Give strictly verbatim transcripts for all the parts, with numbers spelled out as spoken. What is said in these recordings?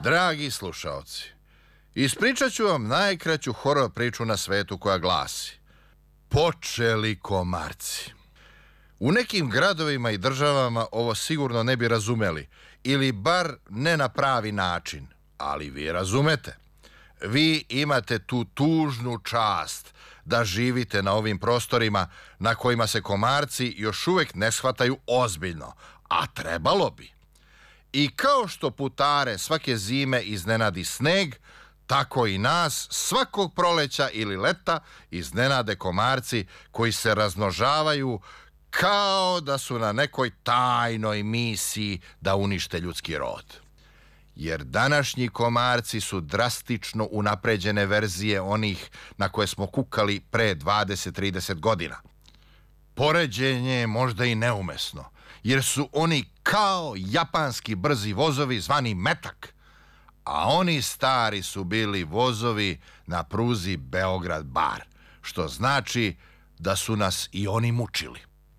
Dragi slušaoci, ispričat ću vam najkraću horor priču na svetu koja glasi: počeli komarci. U nekim gradovima i državama ovo sigurno ne bi razumeli, ili bar ne na pravi način, ali vi razumete. Vi imate tu tužnu čast da živite na ovim prostorima na kojima se komarci još uvijek ne shvataju ozbiljno, a trebalo bi. I kao što putare svake zime iznenadi sneg, tako i nas svakog proleća ili leta iznenade komarci koji se razmnožavaju kao da su na nekoj tajnoj misiji da unište ljudski rod. Jer današnji komarci su drastično unapređene verzije onih na koje smo kukali pre dvadeset do trideset godina. Poređenje je možda i neumesno, jer su oni kao japanski brzi vozovi zvani metak, a oni stari su bili vozovi na pruzi Beograd-Bar, što znači da su nas i oni mučili.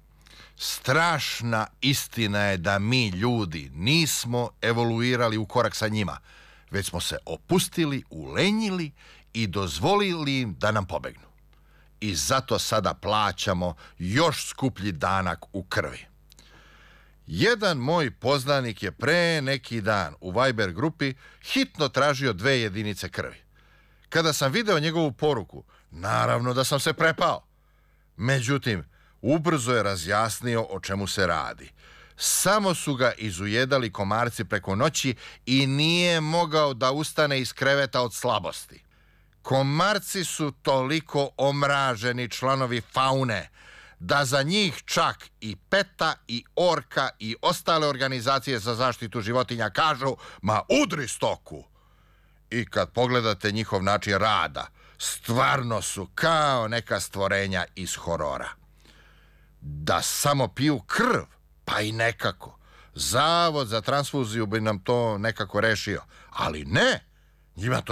Strašna istina je da mi ljudi nismo evoluirali u korak sa njima, već smo se opustili, ulenjili i dozvolili im da nam pobegnu. I zato sada plaćamo još skuplji danak u krvi. Jedan moj poznanik je pre neki dan u Viber grupi hitno tražio dve jedinice krvi. Kada sam video njegovu poruku, naravno da sam se prepao. Međutim, ubrzo je razjasnio o čemu se radi. Samo su ga izujedali komarci preko noći i nije mogao da ustane iz kreveta od slabosti. Komarci su toliko omraženi članovi faune da za njih čak i PETA i Orka i ostale organizacije za zaštitu životinja kažu: ma udri stoku! I kad pogledate njihov način rada, stvarno su kao neka stvorenja iz horora. Da samo piju krv, pa i nekako. Zavod za transfuziju bi nam to nekako rešio, ali ne, njima to